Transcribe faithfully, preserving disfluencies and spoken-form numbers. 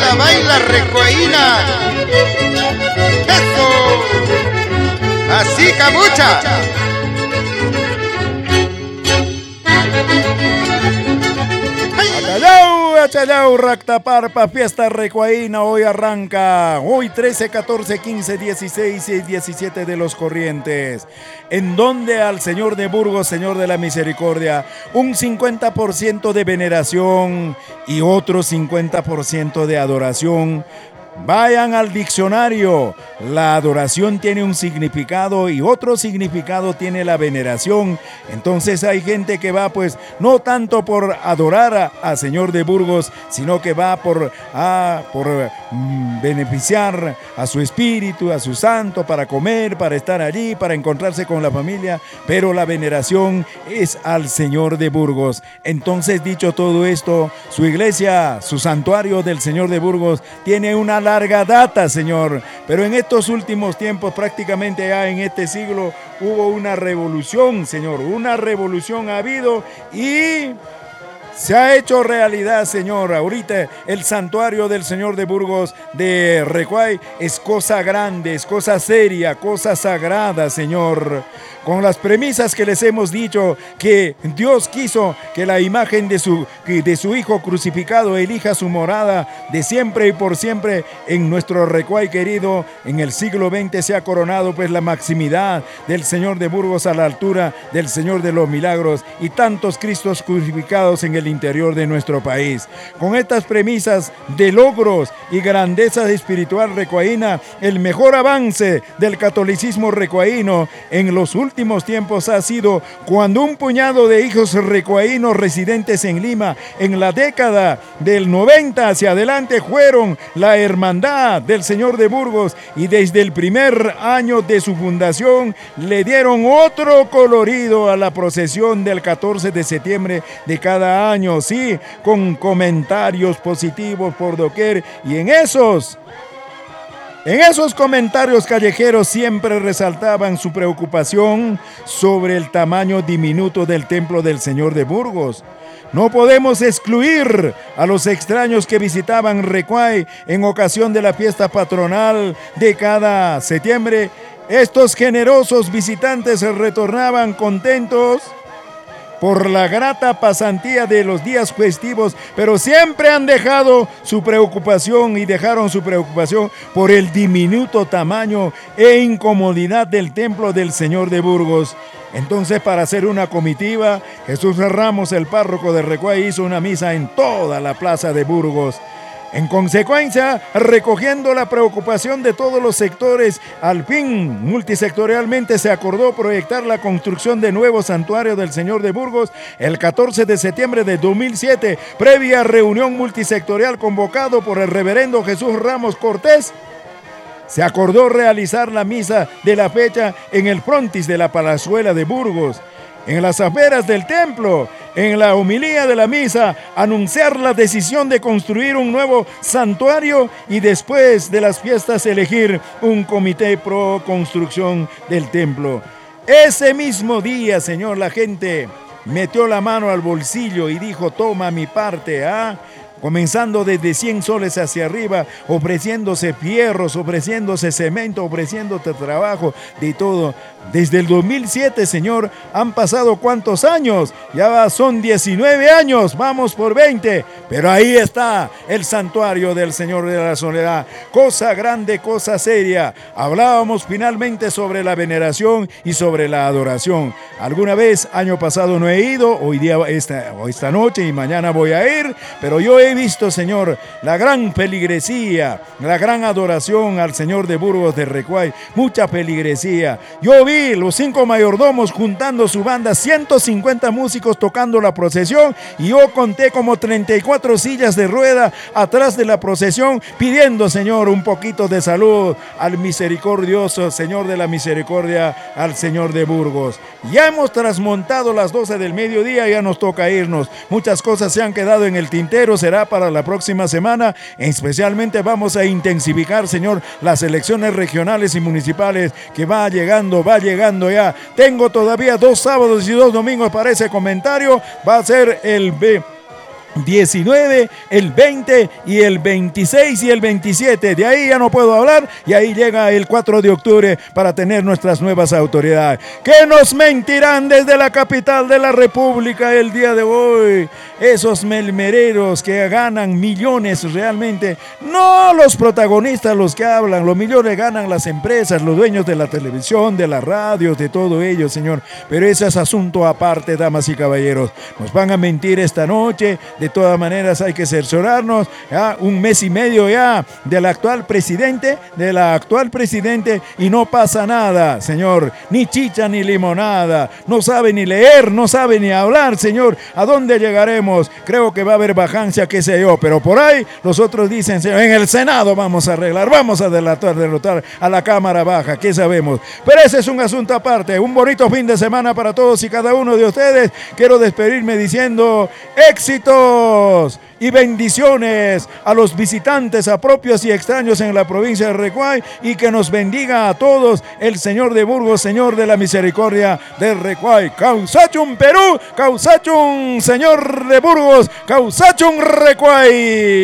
Baila, baila, recuaína. Eso. Así, camucha. Achayau, achayau, Ractaparpa, fiesta recuaína, hoy arranca, hoy trece, catorce, quince, dieciséis y diecisiete de los Corrientes, en donde al Señor de Burgos, Señor de la Misericordia, un cincuenta por ciento de veneración y otro cincuenta por ciento de adoración. Vayan al diccionario, la adoración tiene un significado y otro significado tiene la veneración. Entonces hay gente que va pues no tanto por adorar a, a Señor de Burgos, sino que va por, a, por mm, beneficiar a su espíritu, a su santo, para comer, para estar allí, para encontrarse con la familia, pero la veneración es al Señor de Burgos. Entonces, dicho todo esto, su iglesia, su santuario del Señor de Burgos tiene una larga data, Señor, pero en estos últimos tiempos, prácticamente ya en este siglo, hubo una revolución, Señor, una revolución ha habido y se ha hecho realidad, Señor. Ahorita el santuario del Señor de Burgos de Recuay es cosa grande, es cosa seria, cosa sagrada, Señor. Con las premisas que les hemos dicho, que Dios quiso que la imagen de su, de su Hijo crucificado elija su morada de siempre y por siempre en nuestro Recuay querido. En el siglo veinte se ha coronado pues la maximidad del Señor de Burgos a la altura del Señor de los Milagros y tantos Cristos crucificados en el interior de nuestro país. Con estas premisas de logros y grandeza espiritual recuaína, el mejor avance del catolicismo recuaíno en los últimos tiempos ha sido cuando un puñado de hijos recuaínos residentes en Lima en la década del noventa hacia adelante fueron la hermandad del Señor de Burgos y desde el primer año de su fundación le dieron otro colorido a la procesión del catorce de septiembre de cada año, sí, con comentarios positivos por doquier y en esos En esos comentarios callejeros siempre resaltaban su preocupación sobre el tamaño diminuto del templo del Señor de Burgos. No podemos excluir a los extraños que visitaban Recuay en ocasión de la fiesta patronal de cada septiembre. Estos generosos visitantes retornaban contentos por la grata pasantía de los días festivos, pero siempre han dejado su preocupación y dejaron su preocupación por el diminuto tamaño e incomodidad del templo del Señor de Burgos. Entonces, para hacer una comitiva, Jesús Ramos, el párroco de Recuay, hizo una misa en toda la plaza de Burgos. En consecuencia, recogiendo la preocupación de todos los sectores, al fin, multisectorialmente se acordó proyectar la construcción de nuevo santuario del Señor de Burgos el catorce de septiembre de dos mil siete, previa reunión multisectorial convocado por el reverendo Jesús Ramos Cortés. Se acordó realizar la misa de la fecha en el frontis de la Palazuela de Burgos. En las afueras del templo, en la homilía de la misa, anunciar la decisión de construir un nuevo santuario y después de las fiestas elegir un comité pro construcción del templo. Ese mismo día, Señor, la gente metió la mano al bolsillo y dijo, toma mi parte, ¿ah? Comenzando desde cien soles hacia arriba, ofreciéndose fierros, ofreciéndose cemento, ofreciéndote trabajo, de todo. Desde el dos mil siete, Señor, han pasado ¿cuántos años? Ya son diecinueve años, vamos por veinte. Pero ahí está el santuario del Señor de la Soledad. Cosa grande, cosa seria. Hablábamos finalmente sobre la veneración y sobre la adoración. Alguna vez, año pasado no he ido, hoy día, esta, esta noche y mañana voy a ir, pero yo he visto, Señor, la gran feligresía, la gran adoración al Señor de Burgos de Recuay, mucha feligresía. Yo vi los cinco mayordomos juntando su banda, ciento cincuenta músicos tocando la procesión y yo conté como treinta y cuatro sillas de rueda atrás de la procesión pidiendo, Señor, un poquito de salud al misericordioso Señor de la Misericordia, al Señor de Burgos. Ya hemos trasmontado las doce del mediodía, ya nos toca irnos. Muchas cosas se han quedado en el tintero, será para la próxima semana. Especialmente vamos a intensificar, Señor, las elecciones regionales y municipales que va llegando, va llegando ya. Tengo todavía dos sábados y dos domingos para ese comentario. Va a ser el B. diecinueve, el veinte y el veintiséis y el veintisiete. De ahí ya no puedo hablar y ahí llega el cuatro de octubre para tener nuestras nuevas autoridades. ¿Qué nos mentirán desde la capital de la República el día de hoy? Esos melmereros que ganan millones realmente, no los protagonistas los que hablan, los millones ganan las empresas, los dueños de la televisión, de las radios, de todo ello, señor. Pero ese es asunto aparte, damas y caballeros. Nos van a mentir esta noche. De todas maneras hay que cerciorarnos, ya, un mes y medio ya del actual presidente, de la actual presidente y no pasa nada, señor, ni chicha ni limonada, no sabe ni leer, no sabe ni hablar, señor. ¿A dónde llegaremos? Creo que va a haber vacancia, qué sé yo, pero por ahí los otros dicen, señor, en el Senado vamos a arreglar, vamos a derrotar, derrotar a la Cámara Baja, ¿qué sabemos? Pero ese es un asunto aparte. Un bonito fin de semana para todos y cada uno de ustedes. Quiero despedirme diciendo éxitos y bendiciones a los visitantes, a propios y extraños en la provincia de Recuay, y que nos bendiga a todos el Señor de Burgos, Señor de la Misericordia de Recuay. Causachum Perú, Causachum Señor de Burgos, Causachum Recuay.